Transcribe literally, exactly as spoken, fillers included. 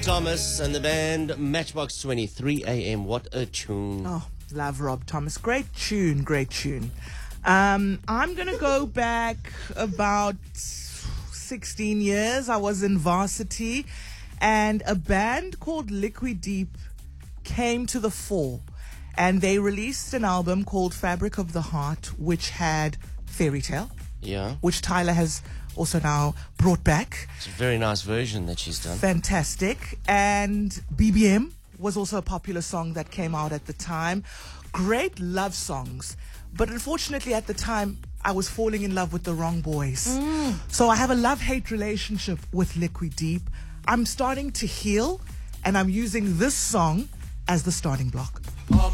Thomas and the band Matchbox twenty-three A M. What a tune. Oh, love Rob Thomas. Great tune, great tune. Um, I'm going to go back about sixteen years. I was in varsity and a band called Liquid Deep came to the fore and they released an album called Fabric of the Heart, which had Fairy Tale, Yeah. which Tyler has also now brought back. It's a very nice version that she's done. Fantastic. And B B M was also a popular song that came out at the time. Great love songs. But unfortunately at the time, I was falling in love with the wrong boys. Mm. So I have a love-hate relationship with Liquid Deep. I'm starting to heal, and I'm using this song as the starting block.